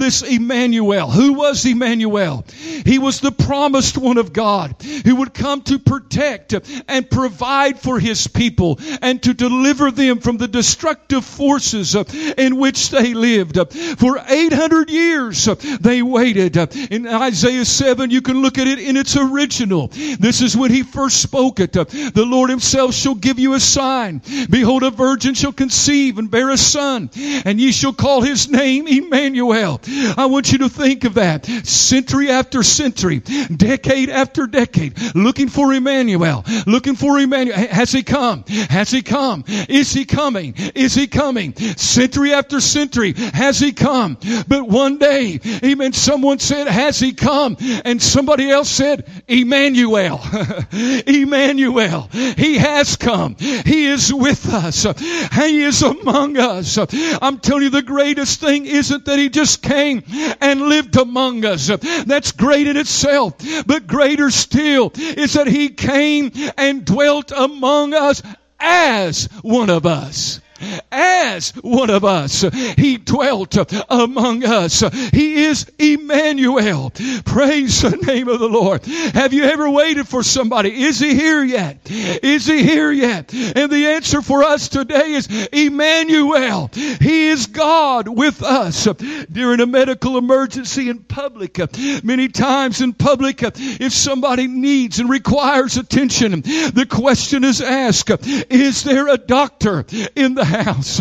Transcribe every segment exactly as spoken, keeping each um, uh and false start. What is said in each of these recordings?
this Emmanuel. Who was Emmanuel? He was the promised one of God who would come to protect and provide for His people and to deliver them from the destructive forces in which they lived. For eight hundred years they waited. In Isaiah seven, you can look at it in its original. This is when He first spoke it. The Lord Himself shall give you a sign. Behold, a virgin shall conceive and bear a son, and ye shall call His name Emmanuel. I want you to think of that. Century after century, decade after decade, looking for Emmanuel, looking for Emmanuel. Has He come? Has He come? Is He coming? Is He coming? Century after century, has He come? But one day, amen, someone said, has He come? And somebody else said, Emmanuel. Emmanuel. He has come. He is with us. He is among us. I'm telling you, the greatest thing isn't that He just came and lived among us. That's great in itself. But greater still is that He came and dwelt among us as one of us. As one of us. He dwelt among us. He is Emmanuel. Praise the name of the Lord. Have you ever waited for somebody? Is He here yet? Is He here yet? And the answer for us today is Emmanuel. He is God with us. During a medical emergency in public, many times in public, if somebody needs and requires attention, the question is asked, is there a doctor in the house?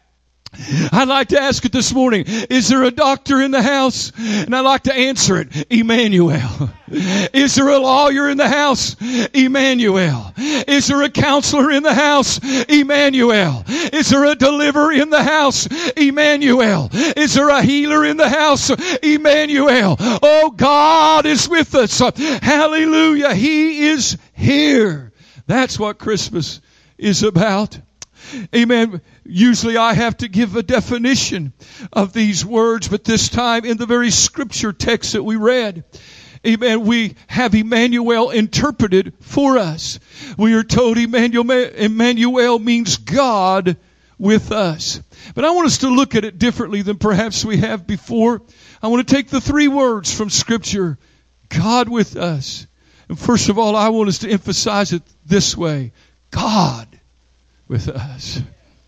I'd like to ask it this morning, is there a doctor in the house? And I'd like to answer it, Emmanuel. Is there a lawyer in the house? Emmanuel. Is there a counselor in the house? Emmanuel. Is there a deliverer in the house? Emmanuel. Is there a healer in the house? Emmanuel. Oh, God is with us. Hallelujah. He is here. That's what Christmas is about. Amen. Usually I have to give a definition of these words, but this time in the very scripture text that we read, amen, we have Emmanuel interpreted for us. We are told Emmanuel, Emmanuel means God with us. But I want us to look at it differently than perhaps we have before. I want to take the three words from Scripture, God with us. And first of all, I want us to emphasize it this way, God with us.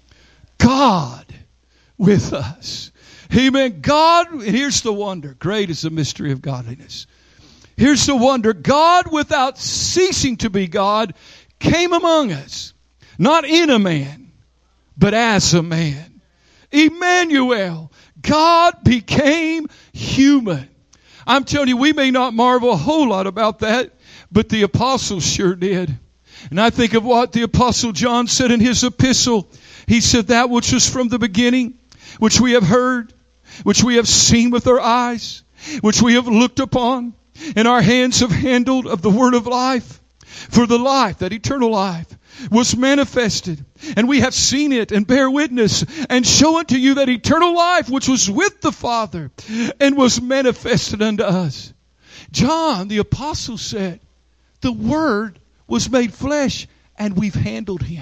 God with us. Amen. God, and here's the wonder. Great is the mystery of godliness. Here's the wonder. God, without ceasing to be God, came among us. Not in a man, but as a man. Emmanuel. God became human. I'm telling you, we may not marvel a whole lot about that, but the apostles sure did. And I think of what the Apostle John said in his epistle. He said, that which was from the beginning, which we have heard, which we have seen with our eyes, which we have looked upon, and our hands have handled of the word of life. For the life, that eternal life, was manifested, and we have seen it and bear witness, and show unto you that eternal life which was with the Father, and was manifested unto us. John, the apostle, said, the Word was made flesh, and we've handled Him.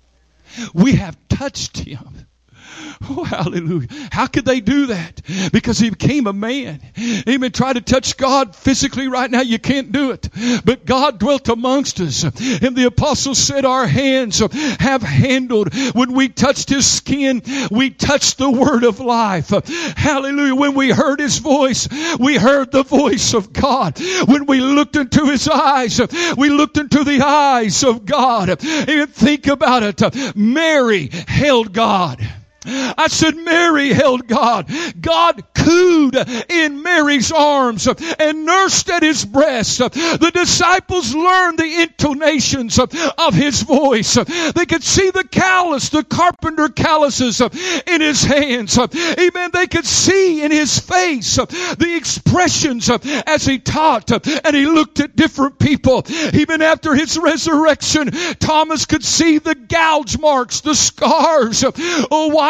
We have touched Him. Oh, hallelujah. How could they do that? Because He became a man. Amen. Try to touch God physically right now. You can't do it. But God dwelt amongst us. And the apostles said our hands have handled. When we touched His skin, we touched the word of life. Hallelujah. When we heard His voice, we heard the voice of God. When we looked into His eyes, we looked into the eyes of God. And think about it. Mary held God. I said Mary held God. God cooed in Mary's arms and nursed at His breast. The disciples learned the intonations of His voice. They could see the callus, the carpenter calluses in His hands. Amen. They could see in His face the expressions as He taught and He looked at different people. Even after His resurrection, Thomas could see the gouge marks, the scars. Oh, why?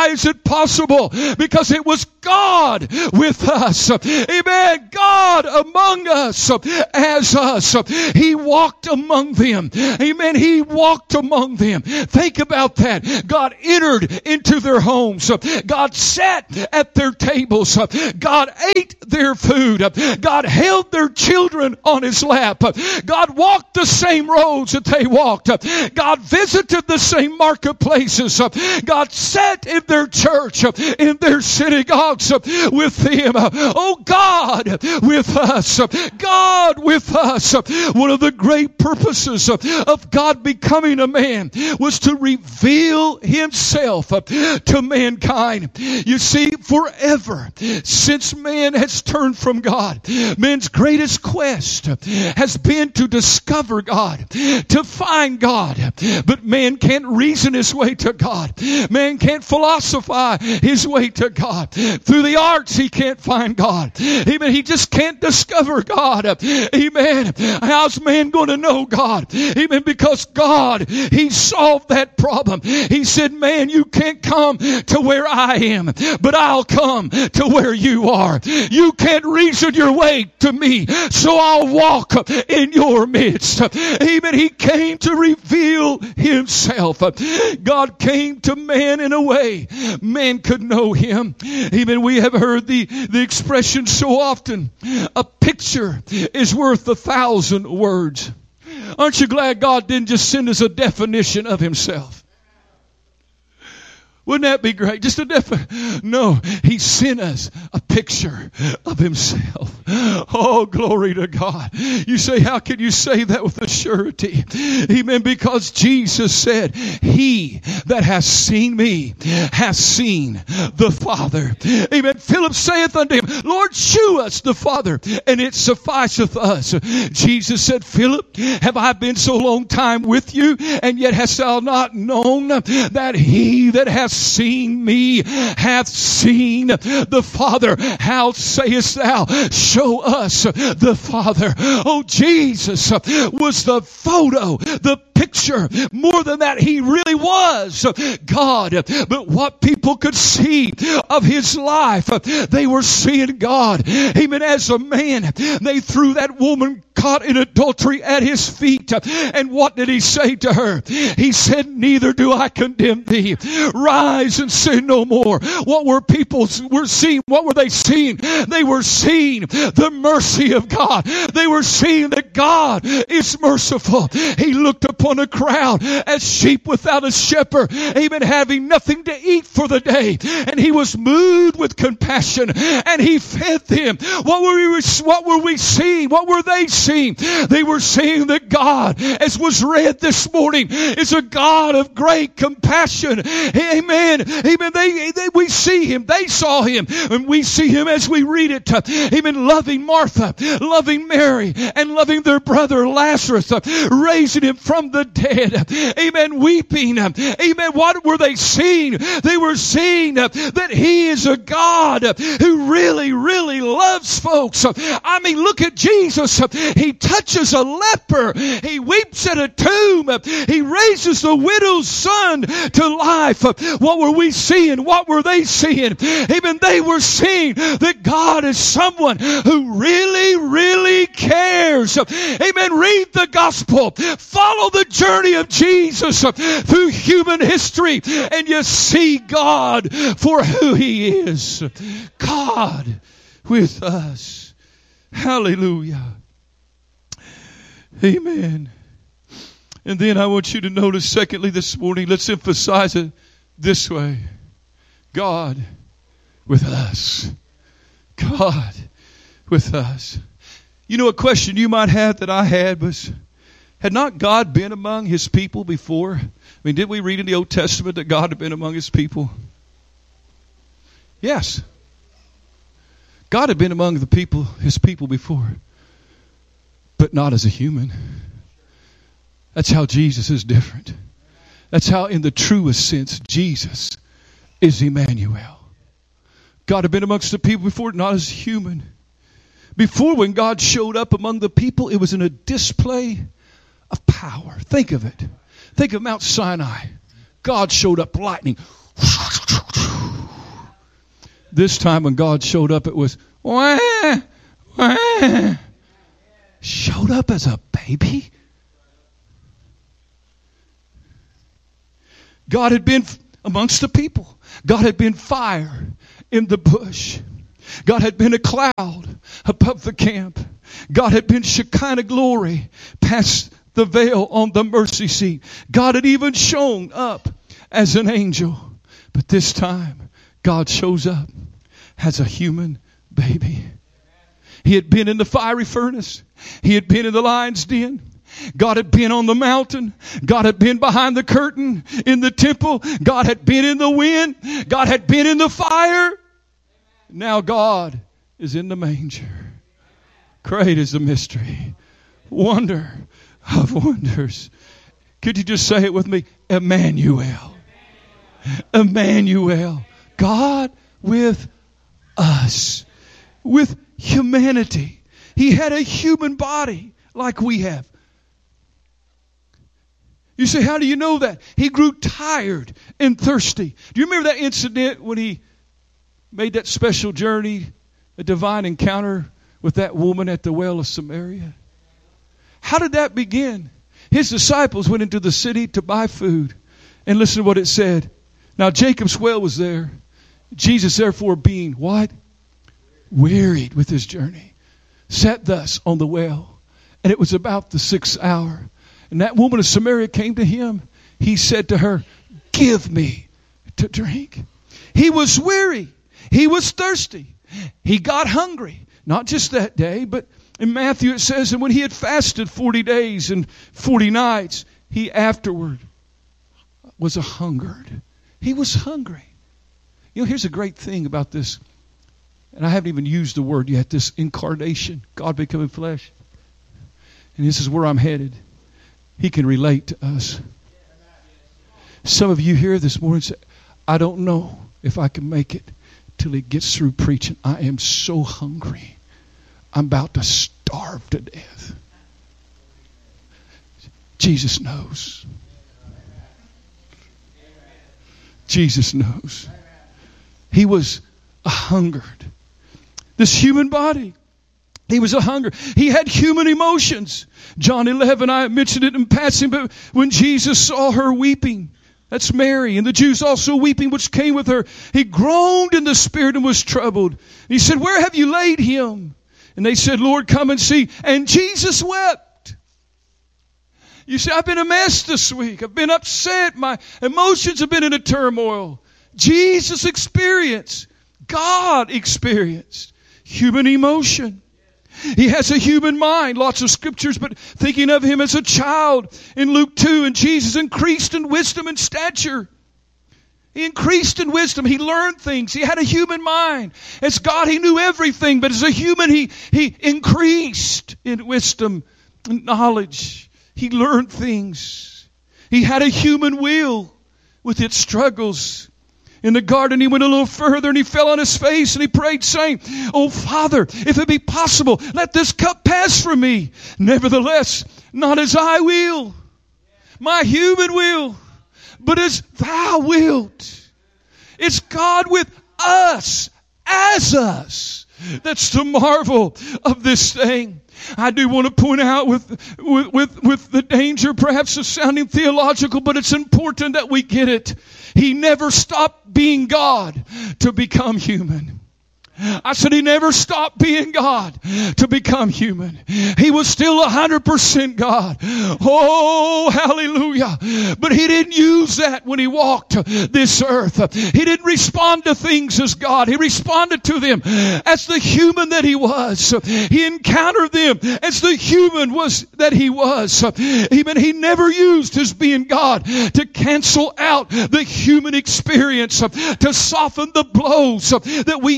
Why is it possible? Because it was God with us. Amen. God among us as us. He walked among them. Amen. He walked among them. Think about that. God entered into their homes. God sat at their tables. God ate their food. God held their children on His lap. God walked the same roads that they walked. God visited the same marketplaces. God sat in their church, in their synagogues with them. Oh, God with us. God with us. One of the great purposes of God becoming a man was to reveal Himself to mankind. You see, forever since man has turned from God, man's greatest quest has been to discover God, to find God. But man can't reason his way to God. Man can't philosophize his way to God. Through the arts he can't find God. Amen. He just can't discover God. Amen. How's man going to know God? Amen. Because God, He solved that problem. He said, man, you can't come to where I am, but I'll come to where you are. You can't reason your way to me, so I'll walk in your midst. Amen. He came to reveal Himself. God came to man in a way man could know Him. Amen. We have heard the, the expression so often, a picture is worth a thousand words. Aren't you glad God didn't just send us a definition of Himself? Wouldn't that be great? Just a defi- No, He sent us a picture of Himself. Oh, glory to God. You say, how can you say that with a surety? Amen. Because Jesus said, He that has seen me has seen the Father. Amen. Philip saith unto Him, Lord, shew us the Father, and it sufficeth us. Jesus said, Philip, have I been so long time with you, and yet hast thou not known that He that has seen me hath seen the Father? How sayest thou, show us the Father? Oh, Jesus was the photo, the picture. More than that, He really was God. But what people could see of His life, they were seeing God. Amen. As a man, they threw that woman caught in adultery at His feet. And what did He say to her? He said, neither do I condemn thee. Rise and sin no more. What were people were seeing? What were they seeing? They were seeing the mercy of God. They were seeing that God is merciful. He looked upon a crowd as sheep without a shepherd, even having nothing to eat for the day. And He was moved with compassion and He fed them. What were we, what were we seeing? What were they seeing? They were seeing that God, as was read this morning, is a God of great compassion. Amen. Amen. They, they, we see Him. They saw Him. And we see Him as we read it. Amen. Loving Martha, loving Mary, and loving their brother Lazarus, raising him from the dead. Amen. Weeping. Amen. What were they seeing? They were seeing that He is a God who really, really loves folks. I mean, look at Jesus. He touches a leper. He weeps at a tomb. He raises the widow's son to life. What were we seeing? What were they seeing? Even they were seeing that God is someone who really, really cares. Amen. Read the gospel. Follow the journey of Jesus through human history, and you see God for who He is. God with us. Hallelujah. Amen. And then I want you to notice, secondly, this morning, let's emphasize it this way. God with us. God with us. You know, a question you might have that I had was, had not God been among His people before? I mean, did we read in the Old Testament that God had been among His people? Yes. God had been among the people, His people before, but not as a human. That's how Jesus is different. That's how, in the truest sense, Jesus is Emmanuel. God had been amongst the people before, not as human. Before, when God showed up among the people, it was in a display of power. Think of it. Think of Mount Sinai. God showed up lightning. This time when God showed up, it was, wah, wah. Showed up as a baby? God had been amongst the people. God had been fire in the bush. God had been a cloud above the camp. God had been Shekinah glory past the veil on the mercy seat. God had even shown up as an angel. But this time, God shows up as a human baby. He had been in the fiery furnace. He had been in the lion's den. God had been on the mountain. God had been behind the curtain in the temple. God had been in the wind. God had been in the fire. Now God is in the manger. Great is the mystery. Wonder of wonders. Could you just say it with me? Emmanuel. Emmanuel. God with us. With humanity. He had a human body like we have. You say, how do you know that? He grew tired and thirsty. Do you remember that incident when he made that special journey, a divine encounter with that woman at the well of Samaria? How did that begin? His disciples went into the city to buy food. And listen to what it said. Now Jacob's well was there. Jesus therefore being what? Wearied with his journey. Sat thus on the well. And it was about the sixth hour. And that woman of Samaria came to him. He said to her, give me to drink. He was weary. He was thirsty. He got hungry. Not just that day, but in Matthew it says, and when he had fasted forty days and forty nights, he afterward was a hungered. He was hungry. You know, here's a great thing about this. And I haven't even used the word yet, this incarnation, God becoming flesh. And this is where I'm headed. He can relate to us. Some of you here this morning say, I don't know if I can make it till he gets through preaching. I am so hungry. I'm about to starve to death. Jesus knows. Jesus knows. He was a hungered. This human body. He was a hunger. He had human emotions. John eleven, I mentioned it in passing, but when Jesus saw her weeping, that's Mary, and the Jews also weeping, which came with her, he groaned in the spirit and was troubled. He said, where have you laid him? And they said, Lord, come and see. And Jesus wept. You see, I've been a mess this week. I've been upset. My emotions have been in a turmoil. Jesus experienced, God experienced human emotion. He has a human mind. Lots of scriptures, but thinking of him as a child in Luke two, and Jesus increased in wisdom and stature. He increased in wisdom. He learned things. He had a human mind. As God, he knew everything, but as a human, he, he increased in wisdom and knowledge. He learned things. He had a human will with its struggles. In the garden, he went a little further and he fell on his face and he prayed, saying, oh, Father, if it be possible, let this cup pass from me. Nevertheless, not as I will, my human will, but as thou wilt. It's God with us, as us. That's the marvel of this thing. I do want to point out with, with, with, with the danger perhaps of sounding theological, but it's important that we get it. He never stopped being God to become human. I said he never stopped being God to become human. He was still one hundred percent God. Oh, hallelujah. But he didn't use that when he walked this earth. He didn't respond to things as God. He responded to them as the human that he was. He encountered them as the human was that he was. Even he never used his being God to cancel out the human experience, to soften the blows that we humans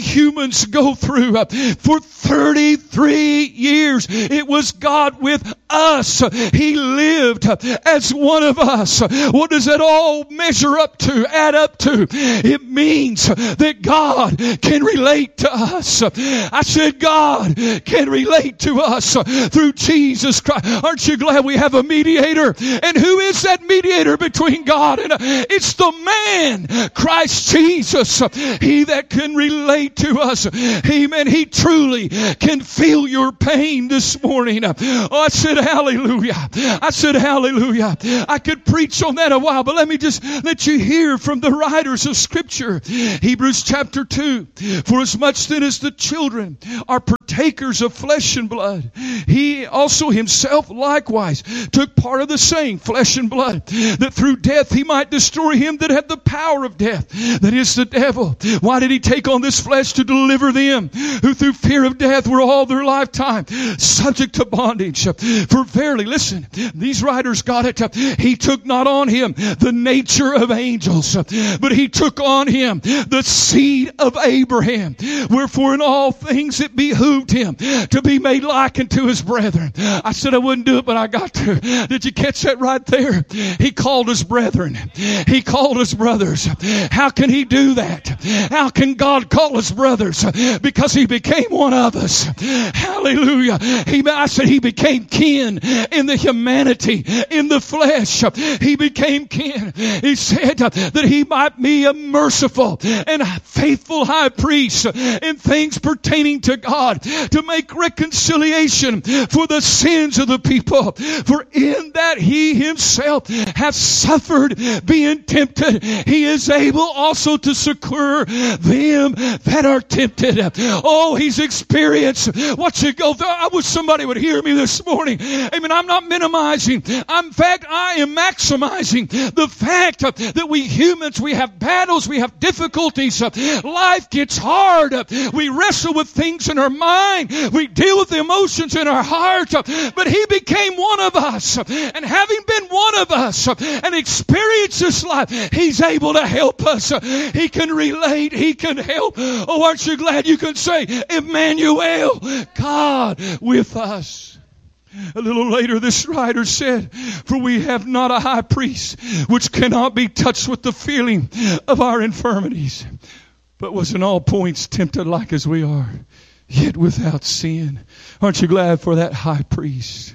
humans go through. For thirty-three years, it was God with us. He lived as one of us. What does that all measure up to, add up to? It means that God can relate to us. I said God can relate to us through Jesus Christ. Aren't you glad we have a mediator? And who is that mediator between God and us? It's the man, Christ Jesus. He that can relate to us. Amen. He truly can feel your pain this morning. Oh, I said hallelujah. I said hallelujah. I could preach on that a while, but let me just let you hear from the writers of Scripture. Hebrews chapter two. For as much then as the children are partakers of flesh and blood, he also himself likewise took part of the same flesh and blood, that through death he might destroy him that had the power of death, that is the devil. Why did he take on this flesh? To deliver them who through fear of death were all their lifetime subject to bondage. For verily, listen, these writers got it. He took not on him the nature of angels, but he took on him the seed of Abraham. Wherefore in all things it behooved him to be made like unto his brethren. I said I wouldn't do it, but I got to. Did you catch that right there? He called us brethren. He called us brothers. How can he do that? How can God call us brothers? Because he became one of us. Hallelujah. He, I said he became kin in the humanity, in the flesh. He became kin. He said that he might be a merciful and faithful high priest in things pertaining to God, to make reconciliation for the sins of the people. For in that he himself hath suffered being tempted, he is able also to succor them that are tempted. Oh, he's experienced what you go through. I wish somebody would hear me this morning. Amen. I'm not minimizing. In fact, I am maximizing the fact that we humans, we have battles, we have difficulties. Life gets hard. We wrestle with things in our mind. We deal with the emotions in our heart. But he became one of us. And having been one of us and experienced this life, he's able to help us. He can relate. He can help. Oh, aren't you glad you can say, Emmanuel, God with us? A little later, this writer said, for we have not a high priest which cannot be touched with the feeling of our infirmities, but was in all points tempted like as we are, yet without sin. Aren't you glad for that high priest?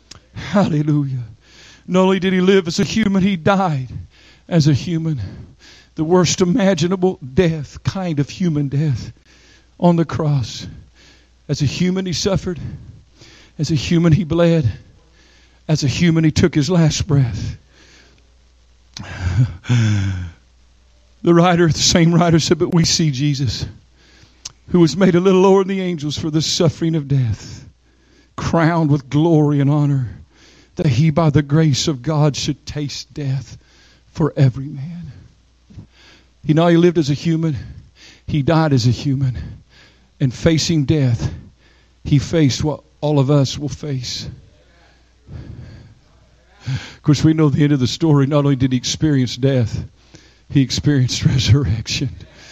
Hallelujah. Not only did he live as a human, he died as a human. The worst imaginable death, kind of human death, on the cross. As a human, he suffered. As a human, he bled. As a human, he took his last breath. The writer, the same writer said, but we see Jesus, who was made a little lower than the angels for the suffering of death, crowned with glory and honor, that he by the grace of God should taste death for every man. You know, he lived as a human. He died as a human. And facing death, he faced what all of us will face. Of course, we know the end of the story. Not only did he experience death, he experienced resurrection.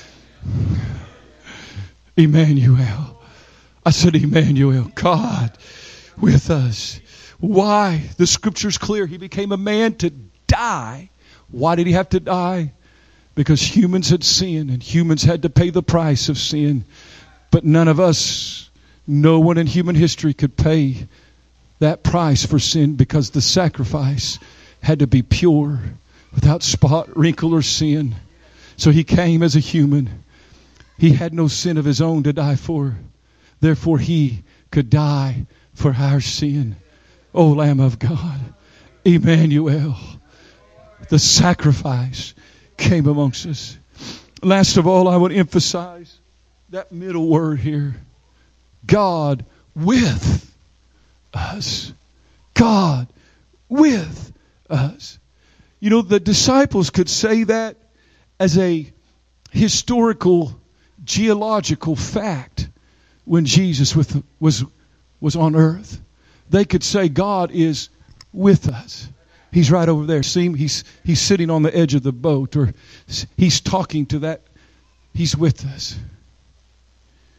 Emmanuel. I said Emmanuel, God with us. Why? The scripture's clear. He became a man to die. Why did he have to die? Because humans had sinned and humans had to pay the price of sin. But none of us, no one in human history could pay that price for sin, because the sacrifice had to be pure, without spot, wrinkle, or sin. So he came as a human. He had no sin of his own to die for. Therefore he could die for our sin. O Lamb of God, Emmanuel, the sacrifice came amongst us. Last of all, I would emphasize that middle word here. God with us. God with us. You know, the disciples could say that as a historical, geological fact when Jesus with, was, was on earth. They could say God is with us. He's right over there. See him? He's, he's sitting on the edge of the boat, or he's talking to that. He's with us.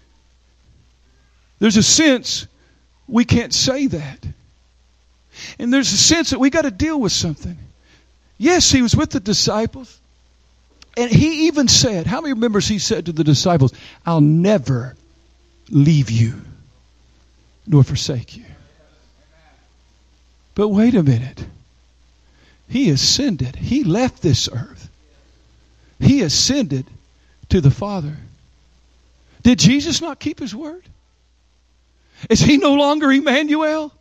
There's a sense we can't say that. And there's a sense that we got to deal with something. Yes, he was with the disciples. And he even said, how many remembers he said to the disciples, I'll never leave you nor forsake you. But wait a minute. He ascended. He left this earth. He ascended to the Father. Did Jesus not keep his word? Is he no longer Emmanuel?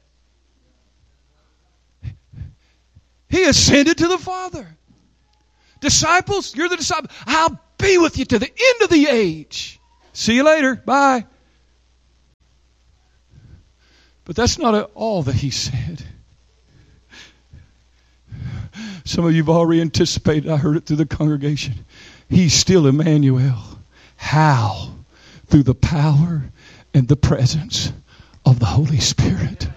He ascended to the Father. Disciples, you're the disciples. I'll be with you to the end of the age. See you later. Bye. But that's not all that he said. Some of you have already anticipated. I heard it through the congregation. He's still Emmanuel. How? Through the power and the presence of the Holy Spirit.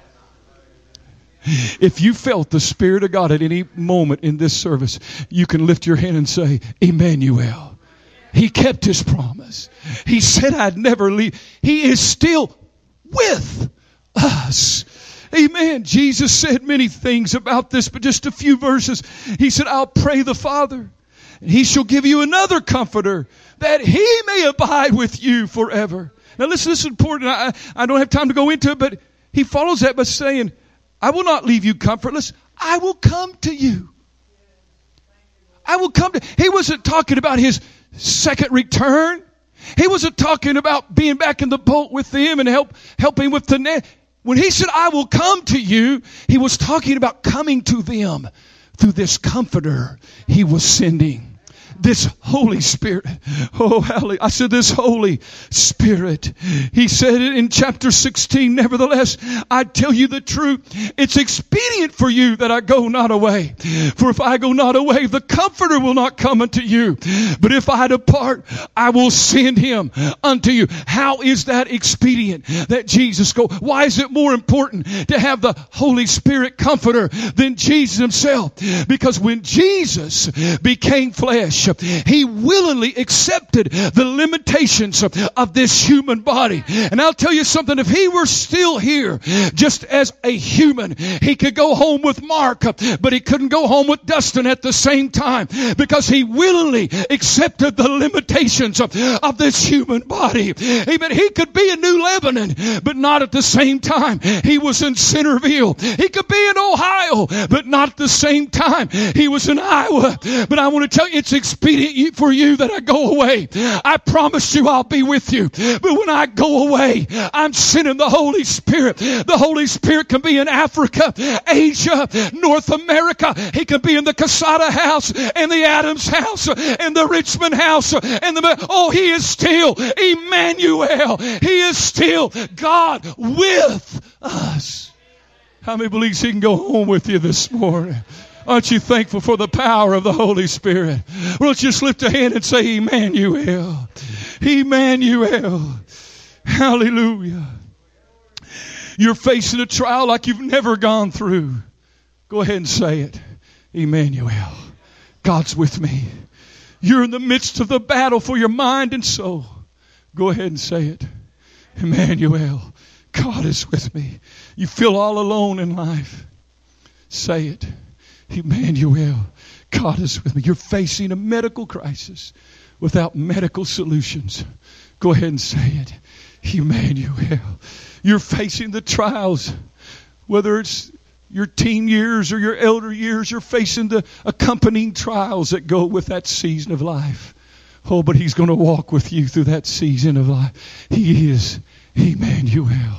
If you felt the Spirit of God at any moment in this service, you can lift your hand and say, Emmanuel. He kept his promise. He said I'd never leave. He is still with us. Amen. Jesus said many things about this, but just a few verses. He said, I'll pray the Father, and he shall give you another comforter, that he may abide with you forever. Now listen, this is important. I, I don't have time to go into it, but he follows that by saying, I will not leave you comfortless. I will come to you. I will come to. He wasn't talking about his second return. He wasn't talking about being back in the boat with them and help helping with the net. When he said, I will come to you, he was talking about coming to them through this comforter he was sending. This Holy Spirit. Oh, hallelujah. I said this Holy Spirit. He said it in chapter sixteen. Nevertheless, I tell you the truth. It's expedient for you that I go not away. For if I go not away, the Comforter will not come unto you. But if I depart, I will send him unto you. How is that expedient that Jesus go? Why is it more important to have the Holy Spirit Comforter than Jesus himself? Because when Jesus became flesh, he willingly accepted the limitations of, of this human body. And I'll tell you something, if he were still here just as a human, he could go home with Mark, but he couldn't go home with Dustin at the same time because he willingly accepted the limitations of, of this human body. Amen. He could be in New Lebanon, but not at the same time. He was in Centerville. He could be in Ohio, but not at the same time. He was in Iowa. But I want to tell you, it's expedient for you that I go away. I promise you I'll be with you. But when I go away, I'm sending the Holy Spirit. The Holy Spirit can be in Africa, Asia, North America. He can be in the Casada house and the Adams house and the Richmond house. And the, oh, he is still Emmanuel. He is still God with us. How many believes he can go home with you this morning? Aren't you thankful for the power of the Holy Spirit? Why don't you just lift a hand and say, Emmanuel. Emmanuel. Hallelujah. You're facing a trial like you've never gone through. Go ahead and say it. Emmanuel. God's with me. You're in the midst of the battle for your mind and soul. Go ahead and say it. Emmanuel. God is with me. You feel all alone in life. Say it. Emmanuel, God is with me. You're facing a medical crisis without medical solutions. Go ahead and say it. Emmanuel. You're facing the trials, whether it's your teen years or your elder years, you're facing the accompanying trials that go with that season of life. Oh, but he's going to walk with you through that season of life. He is Emmanuel,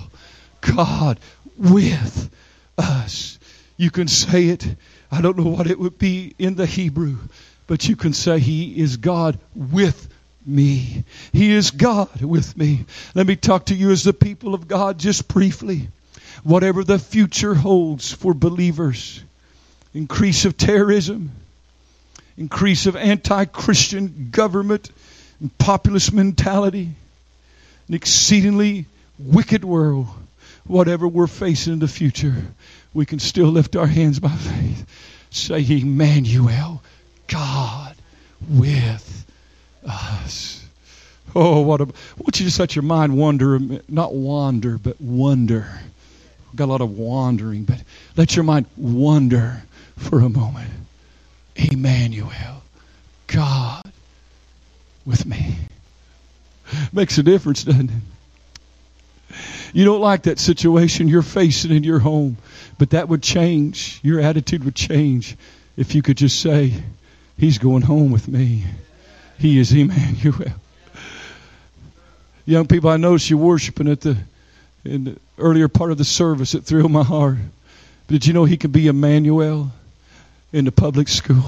God with us. You can say it. I don't know what it would be in the Hebrew, but you can say he is God with me. He is God with me. Let me talk to you as the people of God just briefly. Whatever the future holds for believers, increase of terrorism, increase of anti-Christian government and populist mentality, an exceedingly wicked world, whatever we're facing in the future, we can still lift our hands by faith. Say, Emmanuel, God with us. Oh, what a, I want you to let your mind wander, not wander, but wonder. We've got a lot of wandering, but let your mind wander for a moment. Emmanuel, God with me. Makes a difference, doesn't it? You don't like that situation you're facing in your home, but that would change. Your attitude would change if you could just say, He's going home with me. He is Emmanuel. Young people, I noticed you worshiping at the in the earlier part of the service. It thrilled my heart. Did you know He can be Emmanuel in the public school?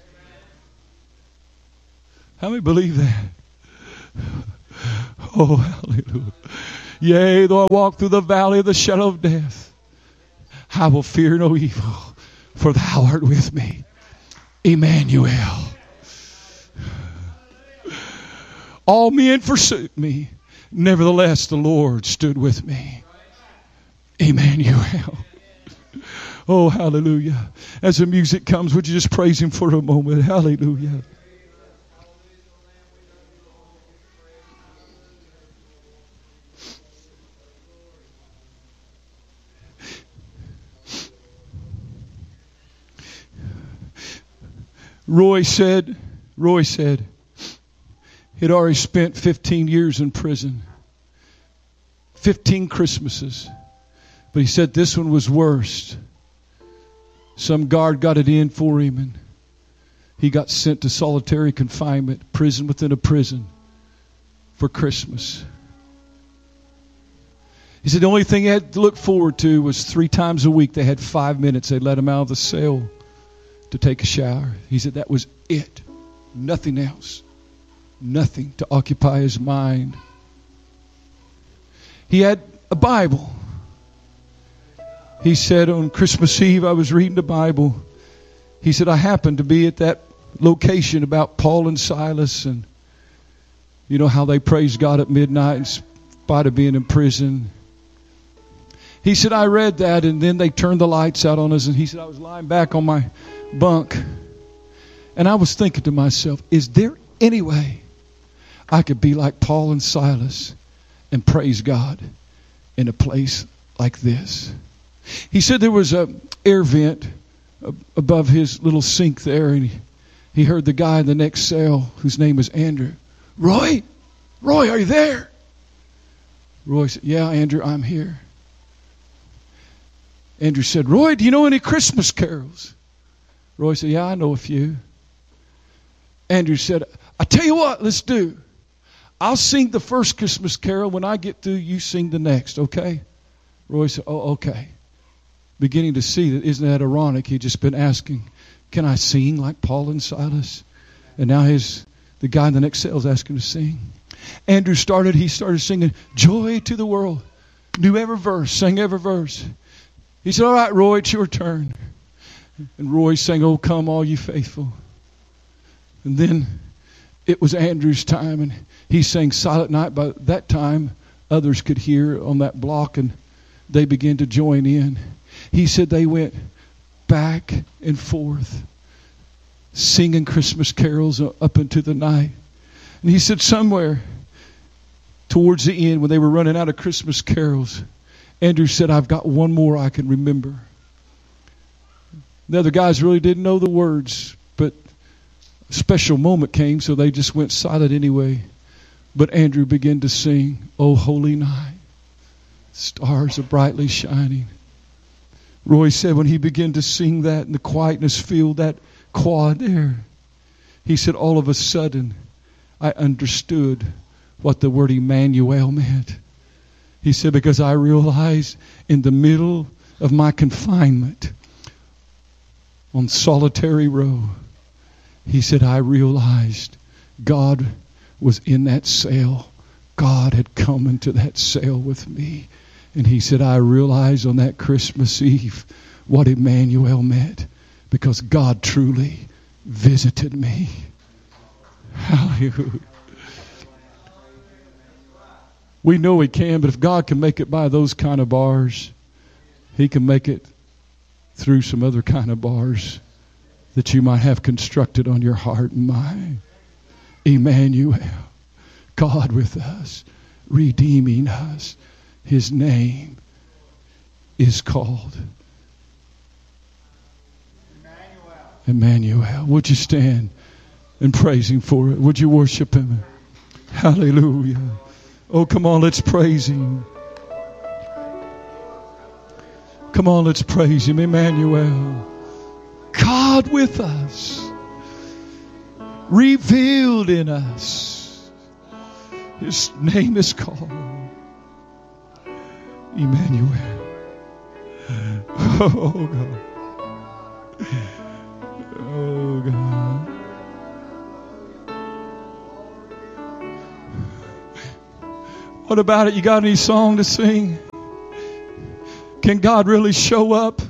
How many believe that? Oh, hallelujah. Yea, though I walk through the valley of the shadow of death, I will fear no evil, for thou art with me. Emmanuel. All men forsook me, nevertheless the Lord stood with me. Emmanuel. Oh, hallelujah. As the music comes, would you just praise Him for a moment? Hallelujah. Roy said, Roy said, he'd already spent fifteen years in prison. fifteen Christmases. But he said this one was worst. Some guard got it in for him and he got sent to solitary confinement, prison within a prison, for Christmas. He said the only thing he had to look forward to was three times a week they had five minutes. They let him out of the cell to take a shower. He said that was it. Nothing else. Nothing to occupy his mind. He had a Bible. He said on Christmas Eve, I was reading the Bible. He said, I happened to be at that location about Paul and Silas and you know how they praised God at midnight in spite of being in prison. He said, I read that and then they turned the lights out on us. And he said, I was lying back on my bunk and I was thinking to myself, is there any way I could be like Paul and Silas and praise God in a place like this? He said there was a air vent above his little sink there, and he, he heard the guy in the next cell, whose name was Andrew. Roy, Roy, are you there? Roy said, yeah, Andrew, I'm here. Andrew said, Roy, do you know any Christmas carols? Roy said, yeah, I know a few. Andrew said, I tell you what, let's do. I'll sing the first Christmas carol. When I get through, you sing the next, okay? Roy said, oh, okay. Beginning to see that, isn't that ironic? He'd just been asking, can I sing like Paul and Silas? And now his the guy in the next cell is asking to sing. Andrew started, he started singing, Joy to the World. Knew every verse, sang every verse. He said, all right, Roy, it's your turn. And Roy sang, oh, come all you faithful. And then it was Andrew's time, and he sang Silent Night. By that time, others could hear on that block, and they began to join in. He said they went back and forth, singing Christmas carols up into the night. And he said somewhere towards the end, when they were running out of Christmas carols, Andrew said, I've got one more I can remember. The other guys really didn't know the words, but a special moment came, so they just went silent anyway. But Andrew began to sing, O Holy Night, stars are brightly shining. Roy said when he began to sing that and the quietness filled that quad there, he said all of a sudden I understood what the word Emmanuel meant. He said because I realized in the middle of my confinement on solitary row, he said I realized God was in that cell. God had come into that cell with me. And he said, I realized on that Christmas Eve what Emmanuel meant, because God truly visited me. Hallelujah. We know He can, but if God can make it by those kind of bars, He can make it through some other kind of bars that you might have constructed on your heart and mind. Emmanuel, God with us, redeeming us. His name is called Emmanuel. Emmanuel. Would you stand and praise Him for it? Would you worship Him? Hallelujah. Oh, come on, let's praise Him. Come on, let's praise Him. Emmanuel. God with us. Revealed in us. His name is called Emmanuel. Oh, God. Oh, God. What about it? You got any song to sing? Can God really show up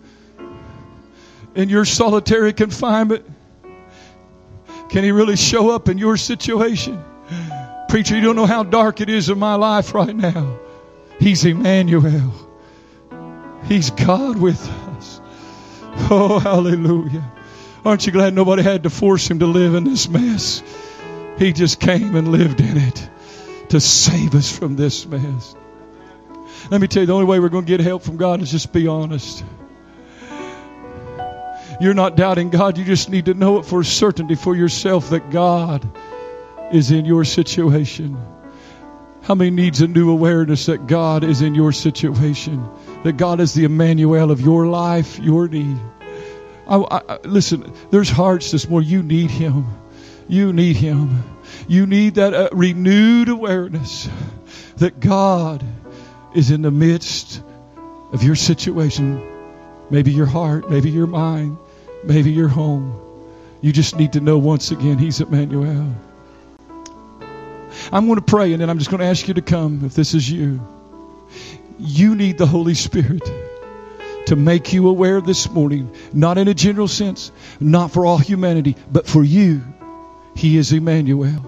in your solitary confinement? Can He really show up in your situation? Preacher, you don't know how dark it is in my life right now. He's Emmanuel. He's God with us. Oh, hallelujah. Aren't you glad nobody had to force Him to live in this mess? He just came and lived in it to save us from this mess. Let me tell you, the only way we're going to get help from God is just be honest. You're not doubting God. You just need to know it for certainty for yourself that God is in your situation. How many needs a new awareness that God is in your situation? That God is the Emmanuel of your life, your need. I, I, listen, there's hearts this morning. You need Him. You need Him. You need that uh, renewed awareness that God is in the midst of your situation. Maybe your heart, maybe your mind, maybe your home. You just need to know once again He's Emmanuel. I'm going to pray and then I'm just going to ask you to come if this is you. You need the Holy Spirit to make you aware this morning, not in a general sense, not for all humanity, but for you. He is Emmanuel.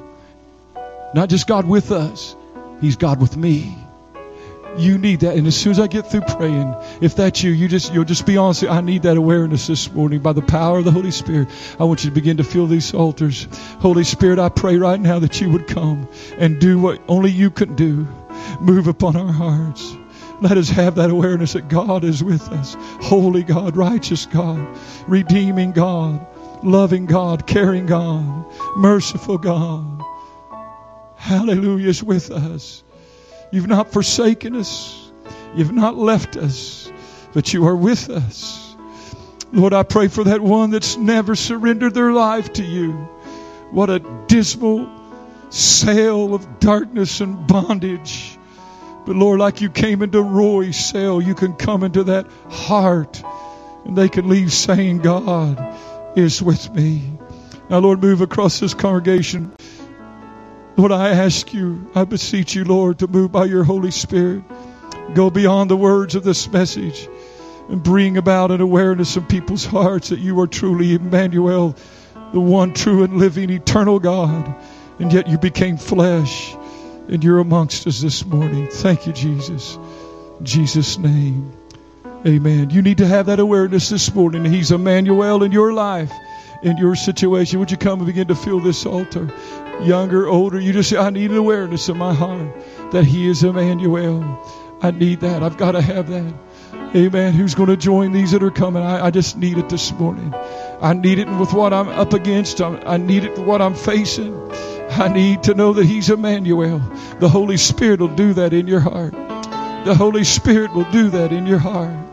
Not just God with us, He's God with me. You need that. And as soon as I get through praying, if that's you, you just, you'll just be honest. I need that awareness this morning by the power of the Holy Spirit. I want you to begin to fill these altars. Holy Spirit, I pray right now that you would come and do what only you can do. Move upon our hearts. Let us have that awareness that God is with us. Holy God, righteous God, redeeming God, loving God, caring God, merciful God. Hallelujah is with us. You've not forsaken us. You've not left us, but you are with us. Lord, I pray for that one that's never surrendered their life to you. What a dismal sail of darkness and bondage. But Lord, like you came into Roy's cell, you can come into that heart and they can leave saying, God is with me. Now, Lord, move across this congregation. Lord, I ask you, I beseech you, Lord, to move by your Holy Spirit. Go beyond the words of this message and bring about an awareness in people's hearts that you are truly Emmanuel, the one true and living eternal God. And yet you became flesh and you're amongst us this morning. Thank you, Jesus. In Jesus' name, amen. You need to have that awareness this morning. He's Emmanuel in your life, in your situation. Would you come and begin to fill this altar? Younger, older, you just say, I need an awareness in my heart that He is Emmanuel. I need that. I've got to have that. Amen. Who's going to join these that are coming? I, I just need it this morning. I need it with what I'm up against. I, I need it with what I'm facing. I need to know that He's Emmanuel. The Holy Spirit will do that in your heart. The Holy Spirit will do that in your heart.